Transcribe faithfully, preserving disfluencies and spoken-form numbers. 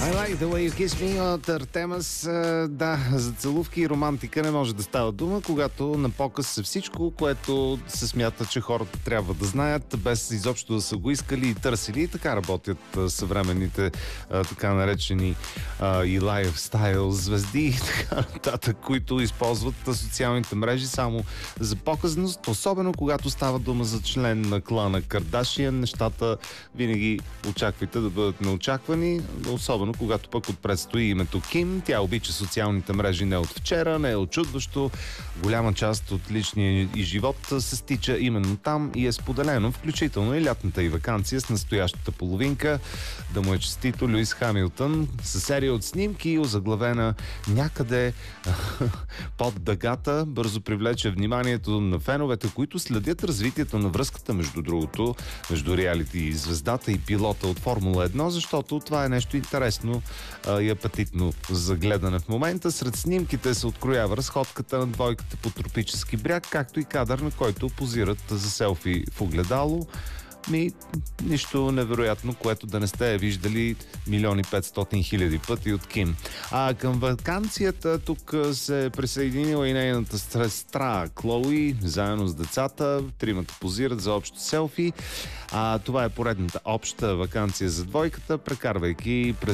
I like the way you kiss me от Артемас. Да, за целувки и романтика не може да става дума, когато на показ е всичко, което се смята, че хората трябва да знаят, без изобщо да са го искали и търсили. И така работят съвременните така наречени и лайфстайл звезди и така нататък, които използват социалните мрежи само за показност, особено когато става дума за член на клана Кардашиан. Нещата винаги очаквайте да бъдат неочаквани, особено когато пък отпред стои името Ким. Тя обича социалните мрежи не от вчера, не е очудващо. Голяма част от личния и живот се стича именно там и е споделено, включително и лятната и ваканция с настоящата половинка. Да му е честито Луис Хамилтън със серия от снимки, озаглавена някъде под дъгата, бързо привлече вниманието на феновете, които следят развитието на връзката, между другото, между реалити и звездата и пилота от Формула едно, защото това е нещо интересно а, и апетитно за гледане в момента. Сред снимките се откроява разходката на двойката по тропически бряг, както и кадър, на който позират за селфи в огледало. Ми, нищо невероятно, което да не сте виждали милиони петстотин хиляди пъти от Ким. А към ваканцията тук се е присъединила и нейната сестра Клои, заедно с децата. Тримата позират за общо селфи. А това е поредната обща ваканция за двойката, прекарвайки през